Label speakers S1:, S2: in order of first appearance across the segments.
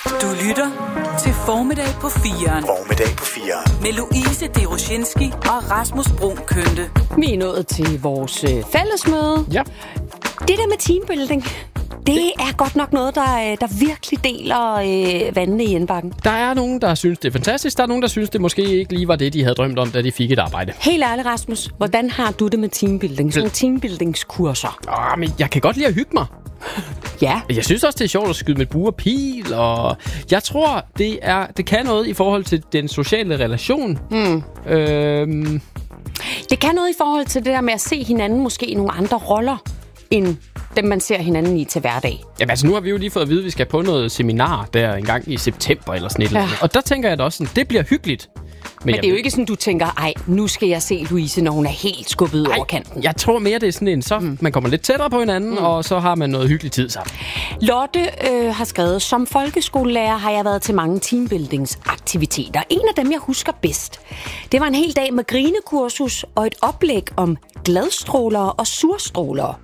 S1: Du lytter til Formiddag på 4'eren.
S2: Formiddag på 4'eren.
S1: Med Louise Deroshinski og Rasmus Bruun Kønte.
S3: Vi er nået til vores fællesmøde.
S4: Ja.
S3: Det der med teambuilding, det er godt nok noget, der virkelig deler vandene i indbakken.
S4: Der er nogen, der synes, det er fantastisk. Der er nogen, der synes, det måske ikke lige var det, de havde drømt om, da de fik et arbejde.
S3: Helt ærligt, Rasmus. Hvordan har du det med teambuilding? Sådan teambuildingskurser.
S4: Men jeg kan godt lide at hygge mig.
S3: Ja.
S4: Jeg synes også, det er sjovt at skyde med bue og pil, og jeg tror, det kan noget i forhold til den sociale relation.
S3: Det kan noget i forhold til det der med at se hinanden måske i nogle andre roller, end dem, man ser hinanden i til hverdag.
S4: Jamen altså, nu har vi jo lige fået at vide, at vi skal på noget seminar der en gang i september eller sådan et eller andet. Og der tænker jeg da også sådan, det bliver hyggeligt.
S3: Men det er jo ikke sådan, du tænker, ej, nu skal jeg se Louise, når hun er helt skubbet over kanten.
S4: Jeg tror mere, det er sådan en, så man kommer lidt tættere på hinanden, og så har man noget hyggeligt tid sammen.
S3: Lotte har skrevet, som folkeskolelærer har jeg været til mange teambuildingsaktiviteter. En af dem, jeg husker bedst, det var en hel dag med grinekursus og et oplæg om gladstrålere og surstrålere.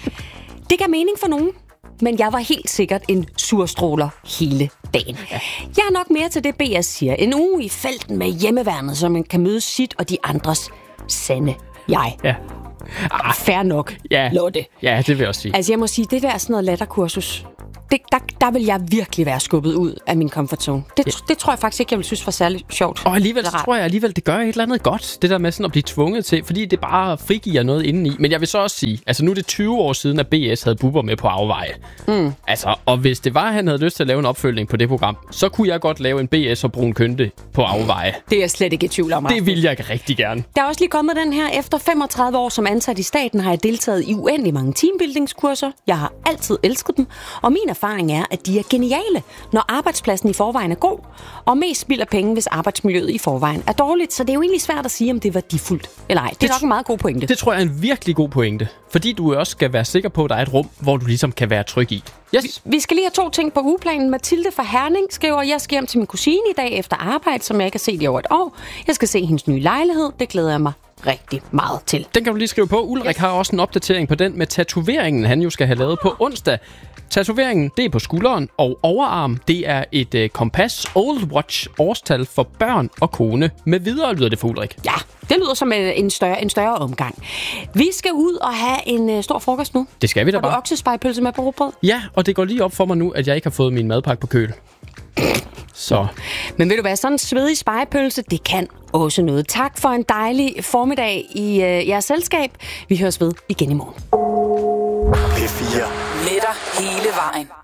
S3: Det gav mening for nogen, men jeg var helt sikkert en surstråler hele dagen. Jeg er nok mere til det, BS siger. En uge i felten med hjemmeværnet, så man kan møde sit og de andres sande jeg.
S4: Ja.
S3: Fair nok,
S4: Ja.
S3: Lotte.
S4: Ja, det vil jeg også sige.
S3: Altså, jeg må sige, det der er sådan noget latterkursus. Der vil jeg virkelig være skubbet ud af min comfort zone. Det tror jeg faktisk ikke, jeg vil synes var særlig sjovt.
S4: Og alligevel så tror jeg det gør et eller andet godt. Det der med sådan at blive tvunget til, fordi det bare frigiver noget indeni. Men jeg vil så også sige, altså nu er det 20 år siden, at BS havde Bubber med på afveje. Altså, og hvis det var, at han havde lyst til at lave en opfølgning på det program, så kunne jeg godt lave en BS og Bruun Kønte på afveje.
S3: Det er jeg slet ikke i tvivl om.
S4: Det vil jeg rigtig gerne.
S3: Der er også lige kommet den her. Efter 35 år som ansat i staten har jeg deltaget i uendelig mange teambuildingskurser. Jeg har altid elsket dem, og min erfaring er, at de er geniale, når arbejdspladsen i forvejen er god, og mest spilder penge, hvis arbejdsmiljøet i forvejen er dårligt. Så det er jo egentlig svært at sige, om det er værdifuldt eller ej. Det er nok en meget god pointe.
S4: Det tror jeg er en virkelig god pointe, fordi du også skal være sikker på, at der er et rum, hvor du ligesom kan være tryg i. Yes.
S3: Vi skal lige have 2 ting på ugeplanen. Mathilde fra Herning skriver, at jeg skal hjem til min kusine i dag efter arbejde, som jeg ikke har set i over et år. Jeg skal se hendes nye lejlighed. Det glæder jeg mig rigtig meget til.
S4: Den kan du lige skrive på. Ulrik har også en opdatering på den med tatoveringen, han jo skal have lavet på onsdag. Tatoveringen, det er på skulderen, og overarm, det er et kompas, Old Watch, årstal for børn og kone. Med videre lyder det for Ulrik.
S3: Ja, det lyder som en større omgang. Vi skal ud og have en stor frokost nu.
S4: Det skal vi da bare.
S3: Har du oksespejpølse med på rugbrød?
S4: Ja, og det går lige op for mig nu, at jeg ikke har fået min madpakke på køl. Så.
S3: Men ved du hvad, sådan en svedig spegepølse, det kan også noget. Tak for en dejlig formiddag i jeres selskab. Vi høres ved igen i morgen.
S2: P4.
S1: Med dig hele vejen.